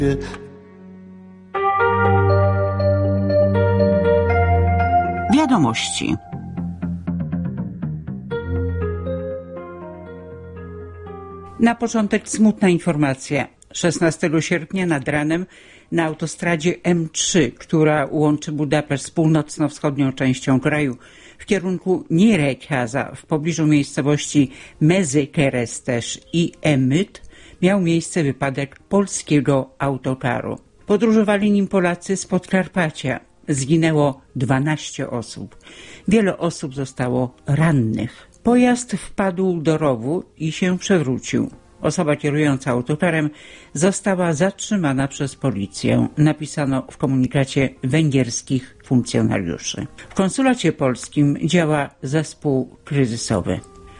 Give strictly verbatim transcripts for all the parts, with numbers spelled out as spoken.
Wiadomości. Na początek smutna informacja. szesnastego sierpnia nad ranem na autostradzie M trzy, która łączy Budapeszt z północno-wschodnią częścią kraju w kierunku Nyíregyháza w pobliżu miejscowości Mezőkeresztes i Emyt, miał miejsce wypadek polskiego autokaru. Podróżowali nim Polacy z Podkarpacia. Zginęło dwanaście osób. Wiele osób zostało rannych. Pojazd wpadł do rowu i się przewrócił. Osoba kierująca autokarem została zatrzymana przez policję, napisano w komunikacie węgierskich funkcjonariuszy. W konsulacie polskim działa zespół kryzysowy.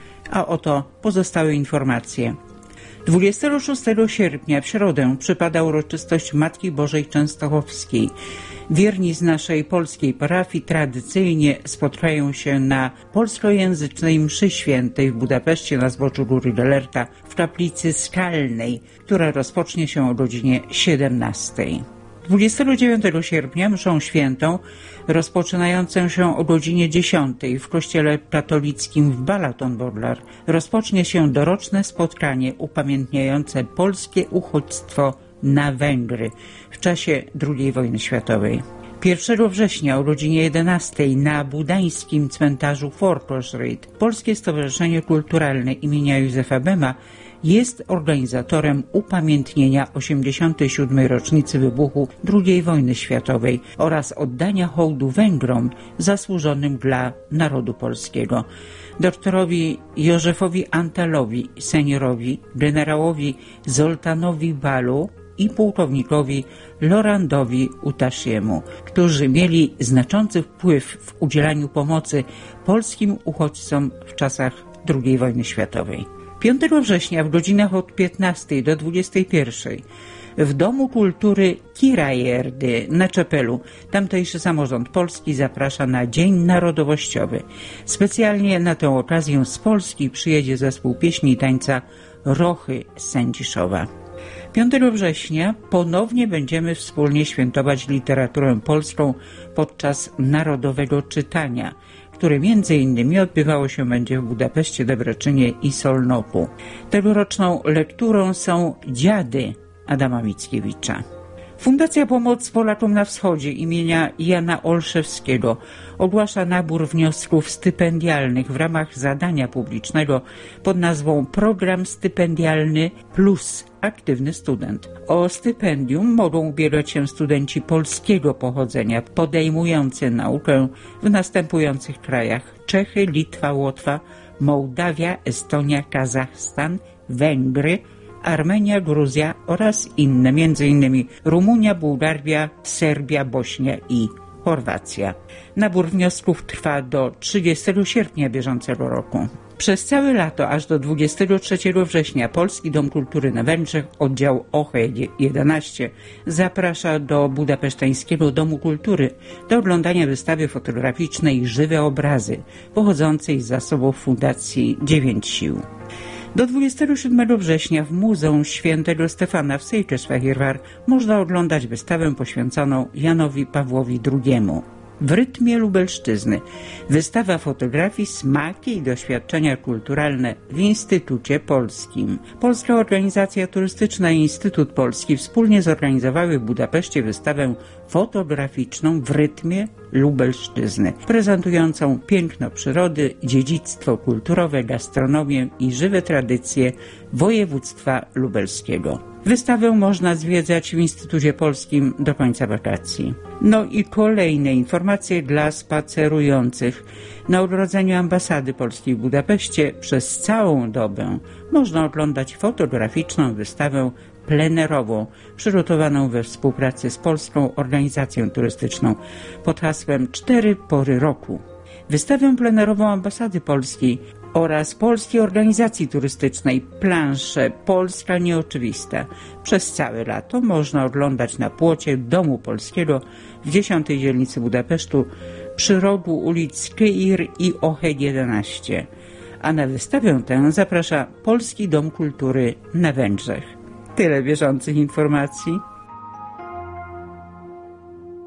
A oto pozostałe informacje. dwudziestego szóstego sierpnia w środę przypada uroczystość Matki Bożej Częstochowskiej. Wierni z naszej polskiej parafii tradycyjnie spotkają się na polskojęzycznej mszy świętej w Budapeszcie na zboczu Góry Gelerta w kaplicy skalnej, która rozpocznie się o godzinie siedemnastej. dwudziestego dziewiątego sierpnia mszą świętą rozpoczynającą się o godzinie dziesiątej w kościele katolickim w Balatonborlar rozpocznie się doroczne spotkanie upamiętniające polskie uchodźstwo na Węgry w czasie drugiej wojny światowej. pierwszego września o godzinie jedenastej na budańskim cmentarzu Forkosryd Polskie Stowarzyszenie Kulturalne imienia Józefa Bema jest organizatorem upamiętnienia osiemdziesiątej siódmej rocznicy wybuchu drugiej wojny światowej oraz oddania hołdu Węgrom zasłużonym dla narodu polskiego. Doktorowi Józefowi Antalowi, seniorowi, generałowi Zoltanowi Balu i pułkownikowi Lorandowi Utasziemu, którzy mieli znaczący wpływ w udzielaniu pomocy polskim uchodźcom w czasach drugiej wojny światowej. piątego września w godzinach od piętnastej do dwudziestej pierwszej w Domu Kultury Kirajerdy na Czepelu tamtejszy samorząd polski zaprasza na Dzień Narodowościowy. Specjalnie na tę okazję z Polski przyjedzie zespół pieśni i tańca Rochy z Sędziszowa. piątego września ponownie będziemy wspólnie świętować literaturę polską podczas Narodowego Czytania, które między innymi odbywało się będzie w Budapeszcie, Debreczynie i Solnoku. Tegoroczną lekturą są Dziady Adama Mickiewicza. Fundacja Pomoc Polakom na Wschodzie imienia Jana Olszewskiego ogłasza nabór wniosków stypendialnych w ramach zadania publicznego pod nazwą Program Stypendialny Plus Aktywny Student. O stypendium mogą ubiegać się studenci polskiego pochodzenia podejmujący naukę w następujących krajach: Czechy, Litwa, Łotwa, Mołdawia, Estonia, Kazachstan, Węgry, Armenia, Gruzja oraz inne, między innymi Rumunia, Bułgaria, Serbia, Bośnia i Chorwacja. Nabór wniosków trwa do trzydziestego sierpnia bieżącego roku. Przez całe lato, aż do dwudziestego trzeciego września, Polski Dom Kultury na Węgrzech, oddział O H E jedenaście, zaprasza do Budapesztańskiego Domu Kultury do oglądania wystawy fotograficznej Żywe Obrazy, pochodzącej z zasobów Fundacji Dziewięć Sił. Do dwudziestego siódmego września w Muzeum Świętego Stefana w Székesfehérvár można oglądać wystawę poświęconą Janowi Pawłowi drugiemu. W rytmie Lubelszczyzny wystawa fotografii, smaki i doświadczenia kulturalne w Instytucie Polskim. Polska Organizacja Turystyczna i Instytut Polski wspólnie zorganizowały w Budapeszcie wystawę fotograficzną w rytmie Lubelszczyzny, prezentującą piękno przyrody, dziedzictwo kulturowe, gastronomię i żywe tradycje województwa lubelskiego. Wystawę można zwiedzać w Instytucie Polskim do końca wakacji. No i kolejne informacje dla spacerujących. Na ogrodzeniu ambasady polskiej w Budapeszcie przez całą dobę można oglądać fotograficzną wystawę plenerową, przygotowaną we współpracy z Polską Organizacją Turystyczną pod hasłem Cztery Pory Roku. Wystawę plenerową ambasady polskiej oraz Polskiej Organizacji Turystycznej Plansze Polska Nieoczywista przez całe lato można oglądać na płocie Domu Polskiego w dziesiątej dzielnicy Budapesztu przy rogu ulic Keir i O H E jedenaście, a na wystawę tę zaprasza Polski Dom Kultury na Węgrzech. Tyle bieżących informacji.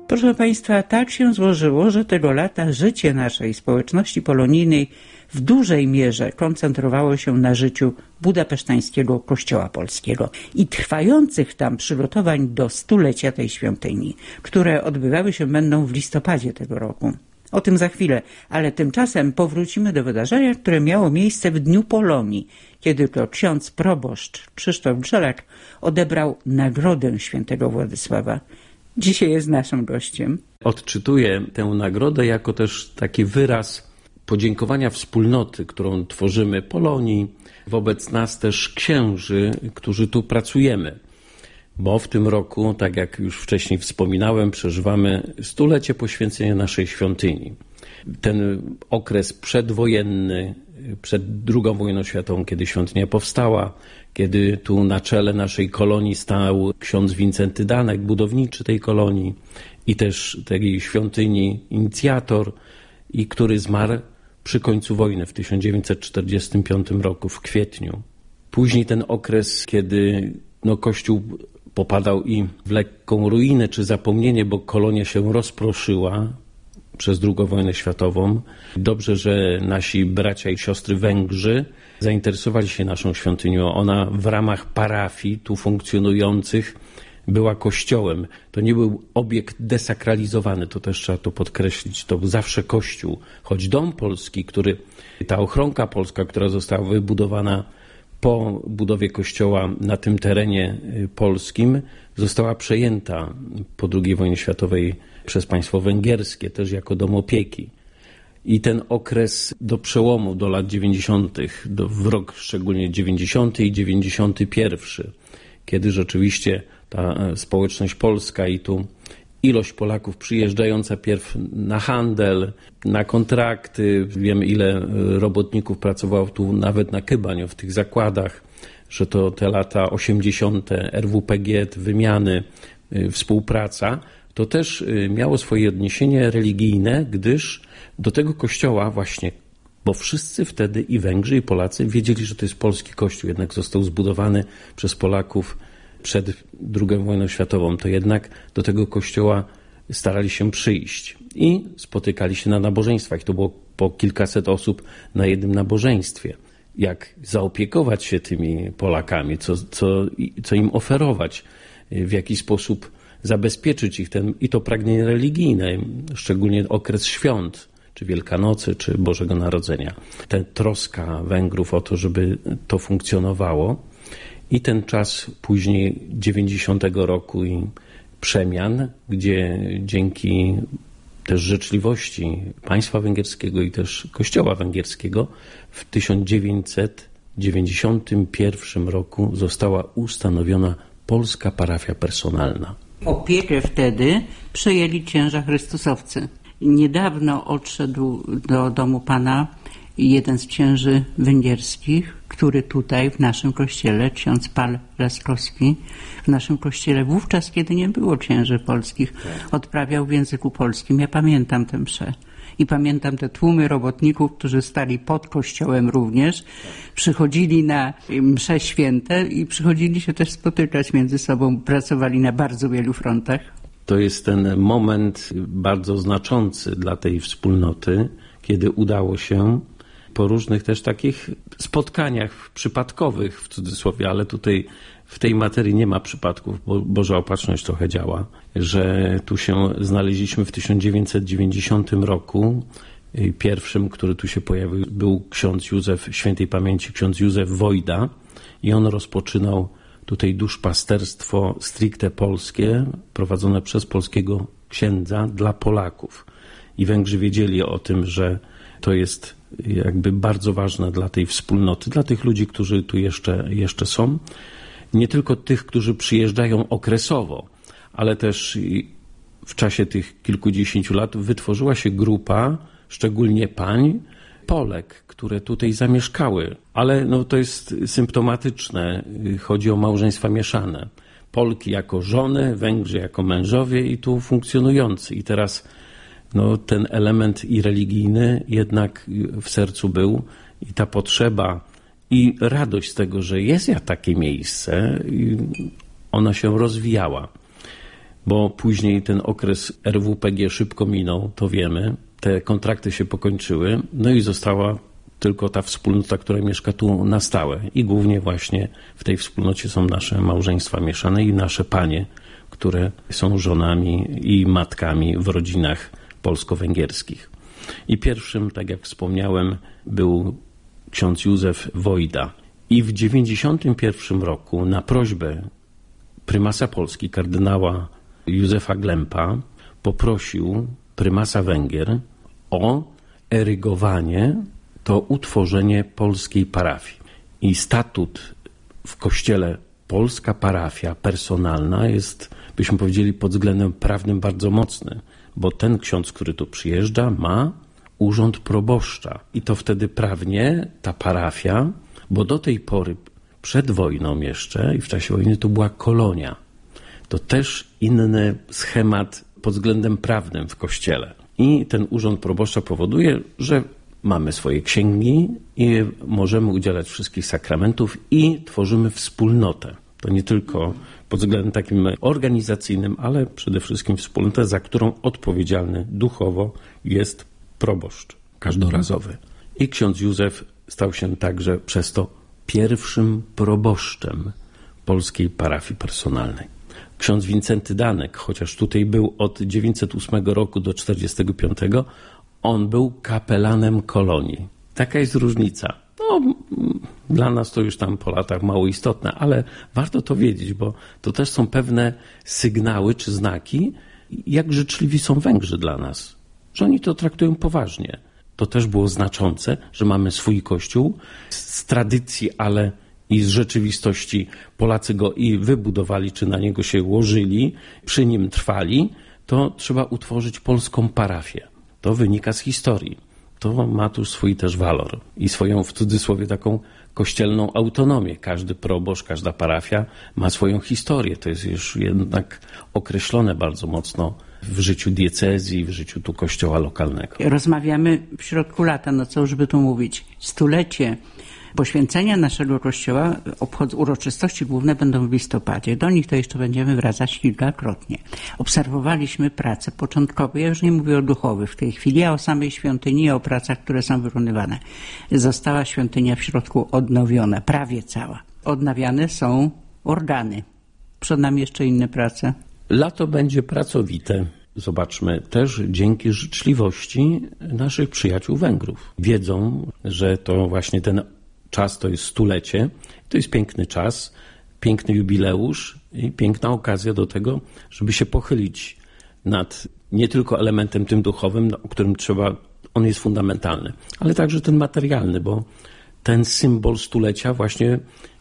Proszę Państwa, tak się złożyło, że tego lata życie naszej społeczności polonijnej w dużej mierze koncentrowało się na życiu budapesztańskiego Kościoła Polskiego i trwających tam przygotowań do stulecia tej świątyni, które odbywały się będą w listopadzie tego roku. O tym za chwilę, ale tymczasem powrócimy do wydarzenia, które miało miejsce w Dniu Polonii, kiedy to ksiądz proboszcz Krzysztof Grzelak odebrał Nagrodę Świętego Władysława. Dzisiaj jest naszym gościem. Odczytuję tę nagrodę jako też taki wyraz podziękowania wspólnoty, którą tworzymy Polonii, wobec nas też księży, którzy tu pracujemy. Bo w tym roku, tak jak już wcześniej wspominałem, przeżywamy stulecie poświęcenia naszej świątyni. Ten okres przedwojenny, przed drugą wojną światową, kiedy świątynia powstała, kiedy tu na czele naszej kolonii stał ksiądz Wincenty Danek, budowniczy tej kolonii i też tej świątyni inicjator, i który zmarł przy końcu wojny w tysiąc dziewięćset czterdziestym piątym roku w kwietniu. Później ten okres, kiedy no, Kościół popadał i w lekką ruinę czy zapomnienie, bo kolonia się rozproszyła przez drugą wojnę światową. Dobrze, że nasi bracia i siostry Węgrzy zainteresowali się naszą świątynią. Ona w ramach parafii tu funkcjonujących była kościołem. To nie był obiekt desakralizowany, to też trzeba to podkreślić. To był zawsze kościół. Choć dom polski, który, ta ochronka polska, która została wybudowana po budowie kościoła na tym terenie polskim, została przejęta po drugiej wojnie światowej przez państwo węgierskie, też jako dom opieki. I ten okres do przełomu, do lat dziewięćdziesiątych, do, w rok szczególnie dziewięćdziesiąty i dziewięćdziesiąty pierwszy, kiedy rzeczywiście ta społeczność polska i tu ilość Polaków przyjeżdżająca pierw na handel, na kontrakty, wiemy ile robotników pracowało tu nawet na Kybaniu, w tych zakładach, że to te lata osiemdziesiąte, R W P G, wymiany, współpraca, to też miało swoje odniesienie religijne, gdyż do tego kościoła właśnie, bo wszyscy wtedy i Węgrzy, i Polacy wiedzieli, że to jest polski kościół, jednak został zbudowany przez Polaków przed drugą wojną światową, to jednak do tego kościoła starali się przyjść i spotykali się na nabożeństwach. To było po kilkaset osób na jednym nabożeństwie. Jak zaopiekować się tymi Polakami, co, co, co im oferować, w jaki sposób zabezpieczyć ich ten, i to pragnienie religijne, szczególnie okres świąt, czy Wielkanocy, czy Bożego Narodzenia. Ta troska Węgrów o to, żeby to funkcjonowało. I ten czas później dziewięćdziesiątego roku i przemian, gdzie dzięki też życzliwości państwa węgierskiego i też kościoła węgierskiego w tysiąc dziewięćset dziewięćdziesiątym pierwszym roku została ustanowiona polska parafia personalna. Opiekę wtedy przejęli księża chrystusowcy. Niedawno odszedł do domu Pana jeden z księży węgierskich, który tutaj w naszym kościele, ksiądz Pal Laskowski, w naszym kościele wówczas, kiedy nie było księży polskich, odprawiał w języku polskim. Ja pamiętam tę mszę. I pamiętam te tłumy robotników, którzy stali pod kościołem również, przychodzili na msze święte i przychodzili się też spotykać między sobą, pracowali na bardzo wielu frontach. To jest ten moment bardzo znaczący dla tej wspólnoty, kiedy udało się po różnych też takich spotkaniach przypadkowych, w cudzysłowie, ale tutaj w tej materii nie ma przypadków, bo Boża Opatrzność trochę działa, że tu się znaleźliśmy w tysiąc dziewięćset dziewięćdziesiątym roku. Pierwszym, który tu się pojawił, był ksiądz Józef, świętej pamięci ksiądz Józef Wojda, i on rozpoczynał tutaj duszpasterstwo stricte polskie, prowadzone przez polskiego księdza dla Polaków. I Węgrzy wiedzieli o tym, że to jest jakby bardzo ważne dla tej wspólnoty, dla tych ludzi, którzy tu jeszcze, jeszcze są. Nie tylko tych, którzy przyjeżdżają okresowo, ale też w czasie tych kilkudziesięciu lat wytworzyła się grupa, szczególnie pań, Polek, które tutaj zamieszkały. Ale no, to jest symptomatyczne. Chodzi o małżeństwa mieszane. Polki jako żony, Węgrzy jako mężowie i tu funkcjonujący. I teraz no, ten element i religijny jednak w sercu był i ta potrzeba i radość z tego, że jest ja takie miejsce, ona się rozwijała. bo później ten okres R W P G szybko minął, to wiemy. Te kontrakty się pokończyły, no i została tylko ta wspólnota, która mieszka tu na stałe. I głównie właśnie w tej wspólnocie są nasze małżeństwa mieszane i nasze panie, które są żonami i matkami w rodzinach polsko-węgierskich. I pierwszym, tak jak wspomniałem, był ksiądz Józef Wojda. I w dziewięćdziesiątym pierwszym roku na prośbę prymasa Polski, kardynała Józefa Glempa, poprosił prymasa Węgier o erygowanie, to utworzenie polskiej parafii. I statut w kościele polska parafia personalna jest, byśmy powiedzieli, pod względem prawnym bardzo mocny, bo ten ksiądz, który tu przyjeżdża, ma urząd proboszcza. I to wtedy prawnie ta parafia, bo do tej pory, przed wojną jeszcze i w czasie wojny, to była kolonia. To też inny schemat pod względem prawnym w kościele. I ten urząd proboszcza powoduje, że mamy swoje księgi i możemy udzielać wszystkich sakramentów i tworzymy wspólnotę. To nie tylko pod względem takim organizacyjnym, ale przede wszystkim wspólnotę, za którą odpowiedzialny duchowo jest proboszcz każdorazowy. I ksiądz Józef stał się także przez to pierwszym proboszczem polskiej parafii personalnej. Ksiądz Wincenty Danek, chociaż tutaj był od dziewięćset ósmego roku do czterdziestego piątego, on był kapelanem kolonii. Taka jest różnica. No, dla nas to już tam po latach mało istotne, ale warto to wiedzieć, bo to też są pewne sygnały czy znaki, jak życzliwi są Węgrzy dla nas, że oni to traktują poważnie. To też było znaczące, że mamy swój kościół z tradycji, ale i z rzeczywistości. Polacy go i wybudowali, czy na niego się łożyli, przy nim trwali, to trzeba utworzyć polską parafię. To wynika z historii. To ma tu swój też walor i swoją, w cudzysłowie, taką kościelną autonomię. Każdy proboszcz, każda parafia ma swoją historię. To jest już jednak określone bardzo mocno w życiu diecezji, w życiu tu kościoła lokalnego. Rozmawiamy w środku lata, no co już by tu mówić. Stulecie poświęcenia naszego kościoła, obchod- uroczystości główne będą w listopadzie. Do nich to jeszcze będziemy wracać kilkakrotnie. Obserwowaliśmy prace początkowe, ja już nie mówię o duchowych w tej chwili, a o samej świątyni, o pracach, które są wykonywane. Została świątynia w środku odnowiona, prawie cała. Odnawiane są organy. Przed nami jeszcze inne prace. Lato będzie pracowite. Zobaczmy, też dzięki życzliwości naszych przyjaciół Węgrów. Wiedzą, że to właśnie ten czas to jest stulecie. To jest piękny czas, piękny jubileusz i piękna okazja do tego, żeby się pochylić nad nie tylko elementem tym duchowym, o którym trzeba, on jest fundamentalny, ale także ten materialny, bo ten symbol stulecia właśnie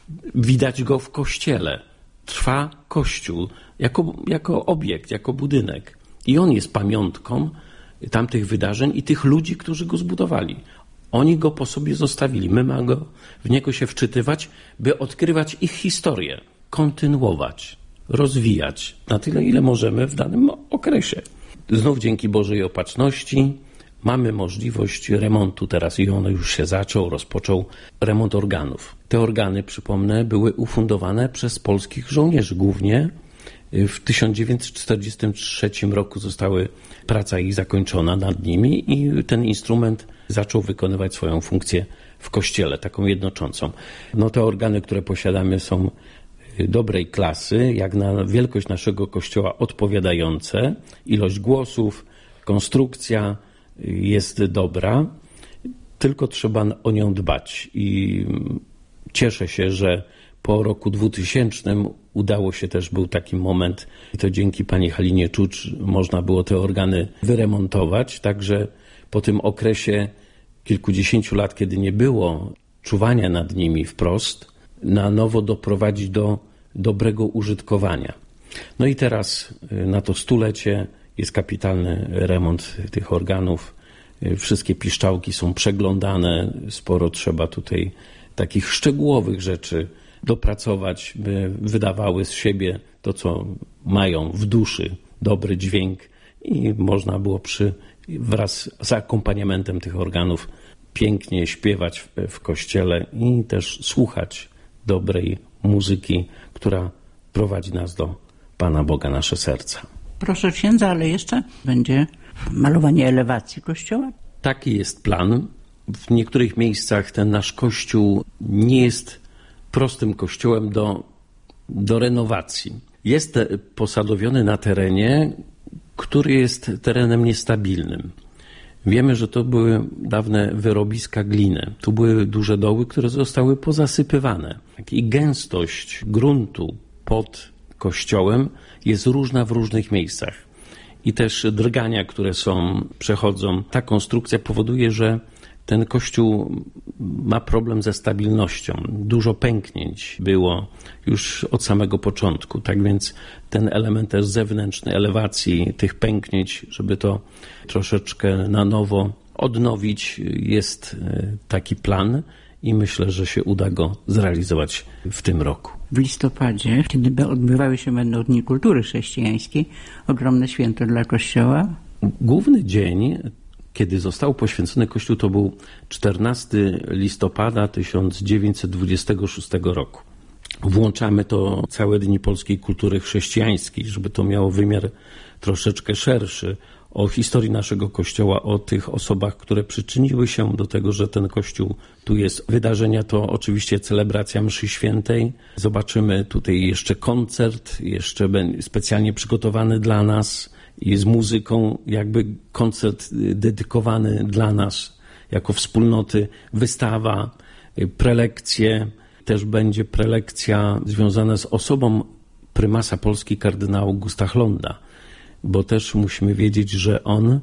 widać go w kościele. Trwa kościół jako, jako obiekt, jako budynek. I on jest pamiątką tamtych wydarzeń i tych ludzi, którzy go zbudowali. Oni go po sobie zostawili. My mamy go, w niego się wczytywać, by odkrywać ich historię, kontynuować, rozwijać na tyle, ile możemy w danym okresie. Znów dzięki Bożej Opatrzności mamy możliwość remontu teraz i on już się zaczął, rozpoczął remont organów. Te organy, przypomnę, były ufundowane przez polskich żołnierzy głównie. W tysiąc dziewięćset czterdziestym trzecim roku zostały praca ich zakończona nad nimi i ten instrument zaczął wykonywać swoją funkcję w kościele, taką jednoczącą. No te organy, które posiadamy, są dobrej klasy, jak na wielkość naszego kościoła odpowiadające. Ilość głosów, konstrukcja jest dobra, tylko trzeba o nią dbać i cieszę się, że po roku dwutysięcznym udało się też, był taki moment i to dzięki pani Halinie Czucz można było te organy wyremontować, także po tym okresie kilkudziesięciu lat, kiedy nie było czuwania nad nimi wprost, na nowo doprowadzić do dobrego użytkowania. No i teraz na to stulecie jest kapitalny remont tych organów. Wszystkie piszczałki są przeglądane, sporo trzeba tutaj takich szczegółowych rzeczy dopracować, by wydawały z siebie to, co mają w duszy, dobry dźwięk i można było przy, wraz z akompaniamentem tych organów pięknie śpiewać w, w kościele i też słuchać dobrej muzyki, która prowadzi nas do Pana Boga nasze serca. Proszę księdza, ale jeszcze będzie malowanie elewacji kościoła? Taki jest plan. W niektórych miejscach ten nasz kościół nie jest prostym kościołem do, do renowacji. Jest posadowiony na terenie, który jest terenem niestabilnym. Wiemy, że to były dawne wyrobiska gliny. Tu były duże doły, które zostały pozasypywane. I gęstość gruntu pod kościołem jest różna w różnych miejscach. I też drgania, które są, przechodzą. Ta konstrukcja powoduje, że ten kościół ma problem ze stabilnością. Dużo pęknięć było już od samego początku. Tak więc ten element też zewnętrzny, elewacji tych pęknięć, żeby to troszeczkę na nowo odnowić, jest taki plan i myślę, że się uda go zrealizować w tym roku. W listopadzie, kiedy odbywały się będą Dni Kultury Chrześcijańskiej, ogromne święto dla Kościoła. Główny dzień, kiedy został poświęcony Kościół, to był czternastego listopada tysiąc dziewięćset dwudziestego szóstego roku. Włączamy to całe Dni Polskiej Kultury Chrześcijańskiej, żeby to miało wymiar troszeczkę szerszy, o historii naszego Kościoła, o tych osobach, które przyczyniły się do tego, że ten Kościół tu jest. Wydarzenia to oczywiście celebracja mszy świętej. Zobaczymy tutaj jeszcze koncert, jeszcze specjalnie przygotowany dla nas i z muzyką, jakby koncert dedykowany dla nas jako wspólnoty, wystawa, prelekcje. Też będzie prelekcja związana z osobą prymasa Polski kardynała Augusta Hlonda, bo też musimy wiedzieć, że on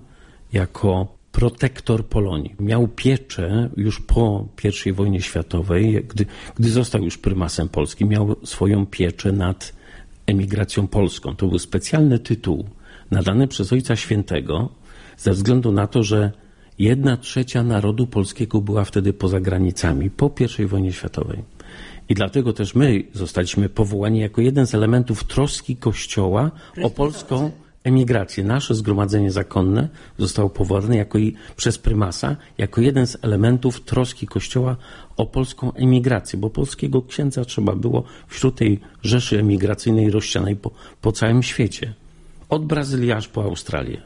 jako protektor Polonii miał pieczę już po pierwszej wojnie światowej, gdy, gdy został już prymasem Polski, miał swoją pieczę nad emigracją polską. To był specjalny tytuł nadany przez Ojca Świętego ze względu na to, że jedna trzecia narodu polskiego była wtedy poza granicami po pierwszej wojnie światowej. I dlatego też my zostaliśmy powołani jako jeden z elementów troski Kościoła o polską emigrację. Nasze zgromadzenie zakonne zostało powołane jako i przez prymasa jako jeden z elementów troski Kościoła o polską emigrację, bo polskiego księdza trzeba było wśród tej rzeszy emigracyjnej rozsianej po, po całym świecie. Od Brazylii aż po Australię.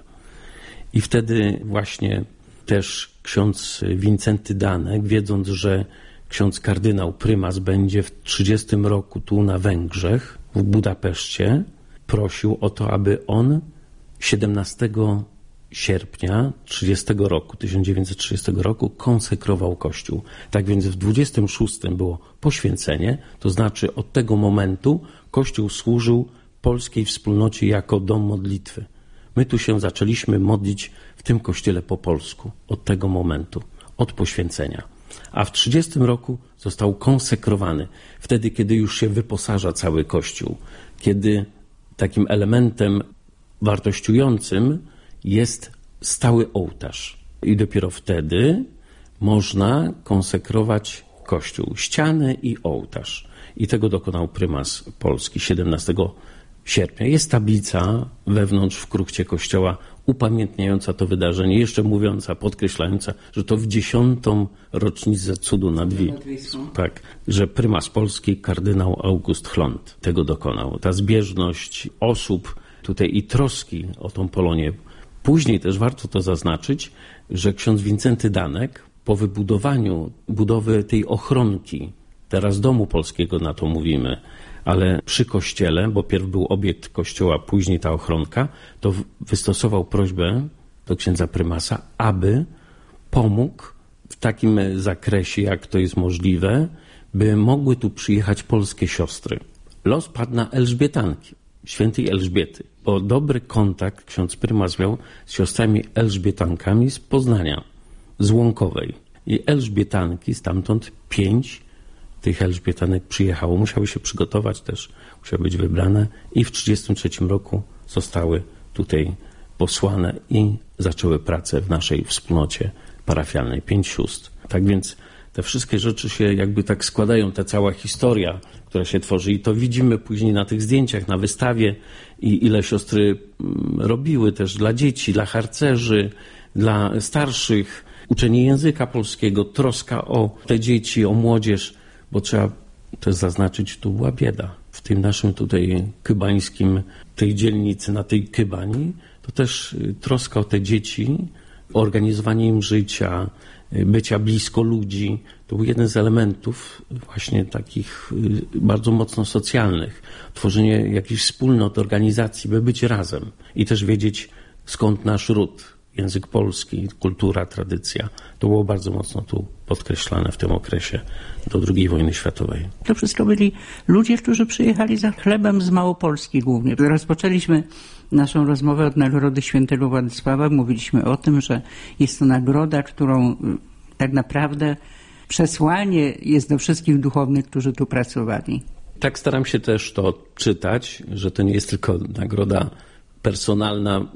I wtedy właśnie też ksiądz Wincenty Danek, wiedząc, że ksiądz kardynał prymas będzie w trzydziestym roku tu na Węgrzech, w Budapeszcie, prosił o to, aby on siedemnastego sierpnia trzydziestego roku, tysiąc dziewięćset trzydziestego roku konsekrował Kościół. Tak więc w dwudziestym szóstym było poświęcenie, to znaczy od tego momentu Kościół służył polskiej wspólnocie jako dom modlitwy. My tu się zaczęliśmy modlić w tym kościele po polsku od tego momentu, od poświęcenia. A w trzydziestym roku został konsekrowany, wtedy kiedy już się wyposaża cały Kościół, kiedy takim elementem wartościującym jest stały ołtarz. I dopiero wtedy można konsekrować Kościół, ściany i ołtarz. I tego dokonał prymas Polski siedemnastego sierpnia. Jest tablica wewnątrz w kruchcie Kościoła upamiętniająca to wydarzenie, jeszcze mówiąca, podkreślająca, że to w dziesiątą rocznicę cudu nad Wisłą. Tak, że prymas Polski kardynał August Hlond tego dokonał. Ta zbieżność osób tutaj i troski o tą Polonię. Później też warto to zaznaczyć, że ksiądz Wincenty Danek po wybudowaniu budowy tej ochronki, teraz Domu Polskiego na to mówimy, ale przy kościele, bo pierw był obiekt kościoła, później ta ochronka, to wystosował prośbę do księdza prymasa, aby pomógł w takim zakresie, jak to jest możliwe, by mogły tu przyjechać polskie siostry. Los padł na Elżbietanki, świętej Elżbiety, bo dobry kontakt ksiądz prymas miał z siostrami Elżbietankami z Poznania, z Łąkowej. I Elżbietanki, stamtąd pięć tych Elżbietanek przyjechało. Musiały się przygotować też, musiały być wybrane i w trzydziestym trzecim roku zostały tutaj posłane i zaczęły pracę w naszej wspólnocie parafialnej, pięć sióstr. Tak więc te wszystkie rzeczy się jakby tak składają, ta cała historia, która się tworzy i to widzimy później na tych zdjęciach, na wystawie i ile siostry robiły też dla dzieci, dla harcerzy, dla starszych, uczenie języka polskiego, troska o te dzieci, o młodzież, bo trzeba też zaznaczyć, tu była bieda. W tym naszym tutaj kybańskim, tej dzielnicy, na tej Kybani, to też troska o te dzieci, organizowanie im życia, bycia blisko ludzi. To był jeden z elementów właśnie takich bardzo mocno socjalnych. Tworzenie jakichś wspólnot, organizacji, by być razem i też wiedzieć, skąd nasz ród, język polski, kultura, tradycja. To było bardzo mocno tu podkreślane w tym okresie do drugiej wojny światowej. To wszystko byli ludzie, którzy przyjechali za chlebem z Małopolski głównie. Rozpoczęliśmy naszą rozmowę od Nagrody Świętego Władysława. Mówiliśmy o tym, że jest to nagroda, którą tak naprawdę przesłanie jest do wszystkich duchownych, którzy tu pracowali. Tak staram się też to czytać, że to nie jest tylko nagroda personalna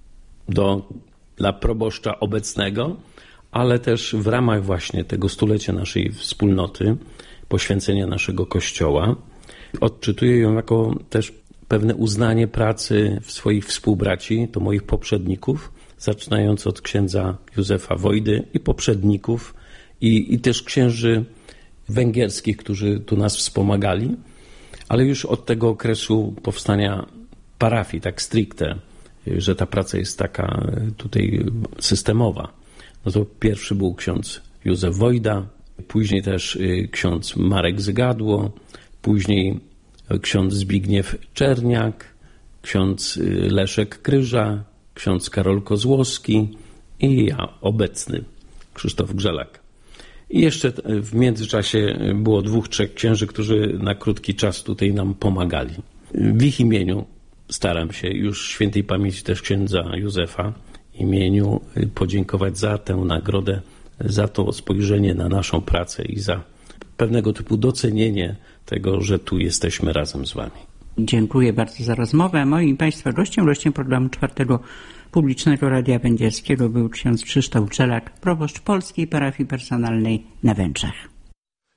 do, dla proboszcza obecnego, ale też w ramach właśnie tego stulecia naszej wspólnoty, poświęcenia naszego Kościoła. Odczytuję ją jako też pewne uznanie pracy swoich współbraci, to moich poprzedników, zaczynając od księdza Józefa Wojdy i poprzedników i, i też księży węgierskich, którzy tu nas wspomagali, ale już od tego okresu powstania parafii, tak stricte, że ta praca jest taka tutaj systemowa. No to pierwszy był ksiądz Józef Wojda, później też ksiądz Marek Zygadło, później ksiądz Zbigniew Czerniak, ksiądz Leszek Kryża, ksiądz Karol Kozłowski i ja, obecny, Krzysztof Grzelak. I jeszcze w międzyczasie było dwóch, trzech księży, którzy na krótki czas tutaj nam pomagali. W ich imieniu staram się już świętej pamięci też księdza Józefa imieniu podziękować za tę nagrodę, za to spojrzenie na naszą pracę i za pewnego typu docenienie tego, że tu jesteśmy razem z wami. Dziękuję bardzo za rozmowę. A moim Państwa gościem, gościem programu Czwartego Publicznego Radia Węgierskiego był ksiądz Krzysztof Grzelak, proboszcz Polskiej Parafii Personalnej na Węgrzech.